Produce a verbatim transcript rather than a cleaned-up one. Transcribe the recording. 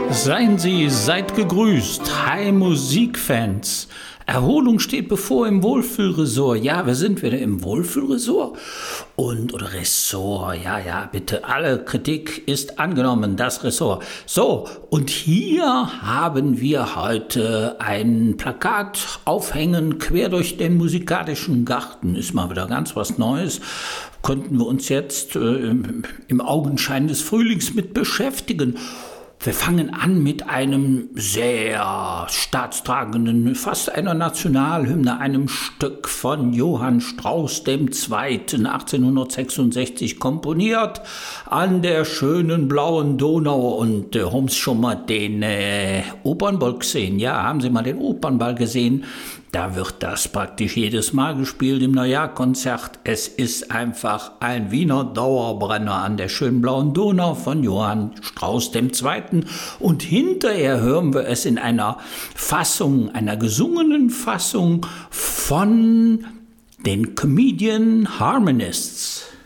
Seien Sie, seid gegrüßt, hi Musikfans. Erholung steht bevor im Wohlfühlresort. Ja, wir sind wieder im Wohlfühlresort. Und, oder Ressort, ja, ja, bitte, alle Kritik ist angenommen, das Ressort. So, und hier haben wir heute ein Plakat aufhängen, quer durch den musikalischen Garten. Ist mal wieder ganz was Neues. Könnten wir uns jetzt äh, im, im Augenschein des Frühlings mit beschäftigen. Wir fangen an mit einem sehr staatstragenden, fast einer Nationalhymne, einem Stück von Johann Strauss der Zweite. achtzehnhundertsechsundsechzig komponiert an der schönen blauen Donau. Und äh, haben Sie schon mal den äh, Opernball gesehen? Ja, haben Sie mal den Opernball gesehen? Da wird das praktisch jedes Mal gespielt im Neujahrkonzert. Es ist einfach ein Wiener Dauerbrenner an der schönen blauen Donau von Johann Strauss der Zweite. Und hinterher hören wir es in einer Fassung, einer gesungenen Fassung von den Comedian Harmonists.